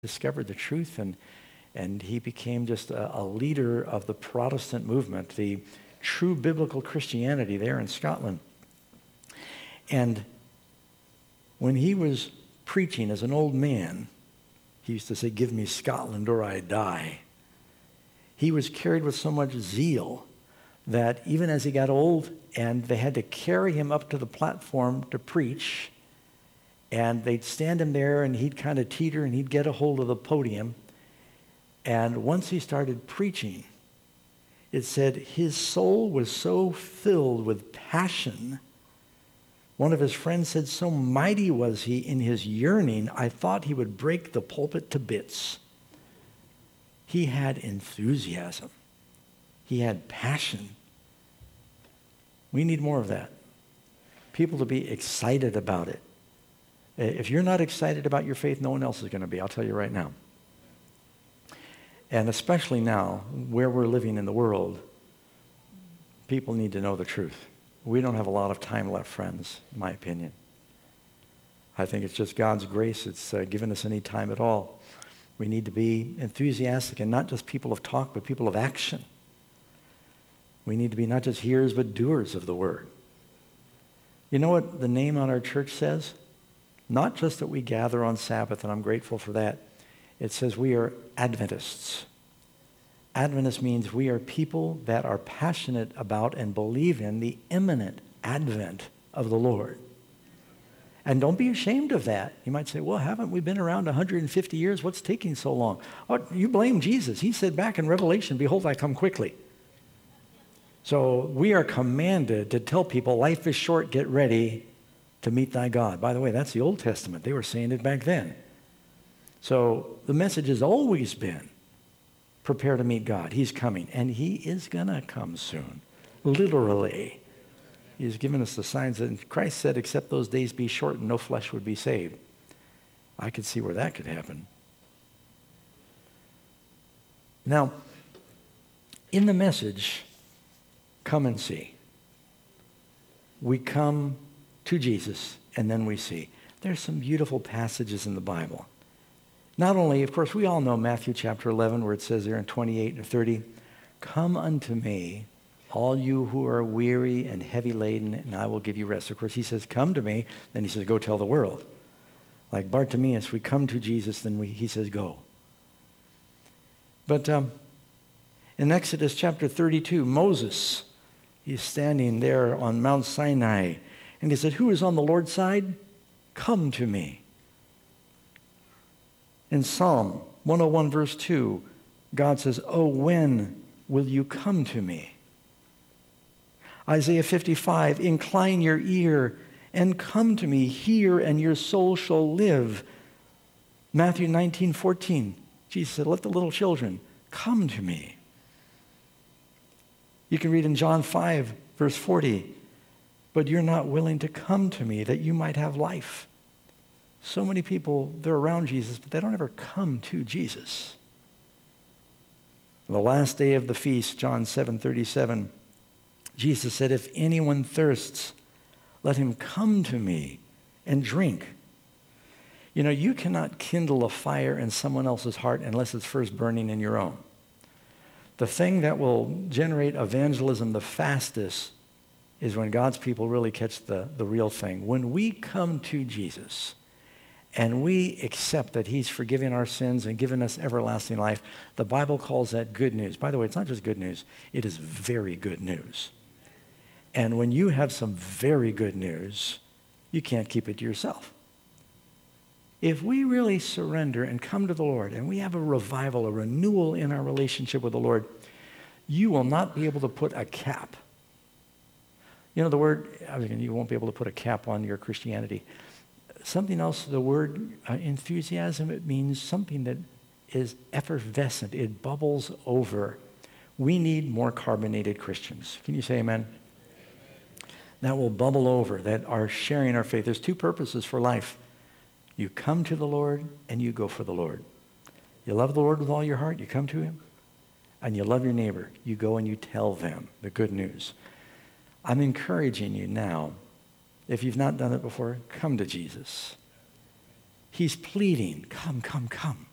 discovered the truth, and he became just a leader of the Protestant movement, the true biblical Christianity there in Scotland. And when he was preaching as an old man, he used to say, "Give me Scotland or I die." He was carried with so much zeal that even as he got old and they had to carry him up to the platform to preach, and they'd stand him there and he'd kind of teeter and he'd get a hold of the podium. And once he started preaching, it said his soul was so filled with passion. One of his friends said, "So mighty was he in his yearning, I thought he would break the pulpit to bits." He had enthusiasm. He had passion. We need more of that. People to be excited about it. If you're not excited about your faith, no one else is going to be. I'll tell you right now. And especially now, where we're living in the world, people need to know the truth. We don't have a lot of time left, friends, in my opinion. I think it's just God's grace. It's given us any time at all. We need to be enthusiastic and not just people of talk, but people of action. We need to be not just hearers, but doers of the word. You know what the name on our church says? Not just that we gather on Sabbath, and I'm grateful for that. It says we are Adventists. Adventist means we are people that are passionate about and believe in the imminent advent of the Lord. And don't be ashamed of that. You might say, "Well, haven't we been around 150 years? What's taking so long?" Oh, you blame Jesus. He said back in Revelation, "Behold, I come quickly." So we are commanded to tell people life is short, get ready to meet thy God. By the way, that's the Old Testament. They were saying it back then. So the message has always been, prepare to meet God. He's coming, and he is going to come soon, literally. He's given us the signs that Christ said, except those days be shortened, no flesh would be saved. I could see where that could happen. Now, in the message, come and see. We come to Jesus, and then we see. There's some beautiful passages in the Bible. Not only, of course, we all know Matthew chapter 11, where it says there in 28 and 30, "Come unto me, all you who are weary and heavy laden, and I will give you rest." Of course, he says, "Come to me." Then he says, "Go tell the world." Like Bartimaeus, we come to Jesus, then he says, "Go." But in Exodus chapter 32, Moses, he's standing there on Mount Sinai, and he said, "Who is on the Lord's side? Come to me." In Psalm 101, verse 2, God says, "Oh, when will you come to me?" Isaiah 55, "Incline your ear and come to me. Hear, and your soul shall live." Matthew 19:14, Jesus said, "Let the little children come to me." You can read in John 5, verse 40, "But you're not willing to come to me that you might have life." So many people, they're around Jesus, but they don't ever come to Jesus. The last day of the feast, John 7:37, Jesus said, "If anyone thirsts, let him come to me and drink." You know, you cannot kindle a fire in someone else's heart unless it's first burning in your own. The thing that will generate evangelism the fastest is when God's people really catch the real thing. When we come to Jesus and we accept that he's forgiving our sins and given us everlasting life, the Bible calls that good news. By the way, it's not just good news. It is very good news. And when you have some very good news, you can't keep it to yourself. If we really surrender and come to the Lord and we have a revival, a renewal in our relationship with the Lord, you will not be able to put a cap. You know the word, you won't be able to put a cap on your Christianity. Something else, the word enthusiasm, it means something that is effervescent. It bubbles over. We need more carbonated Christians. Can you say amen? That will bubble over, that are sharing our faith. There's two purposes for life. You come to the Lord and you go for the Lord. You love the Lord with all your heart, you come to him. And you love your neighbor, you go and you tell them the good news. I'm encouraging you now, if you've not done it before, come to Jesus. He's pleading, come, come, come.